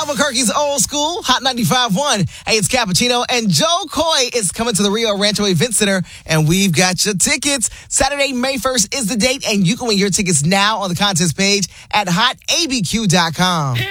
Albuquerque's old school, Hot 95.1. Hey, it's Cappuccino, and Joe Coy is coming to the Rio Rancho Event Center, and we've got your tickets. Saturday, May 1st is the date, and you can win your tickets now on the contest page at hotabq.com.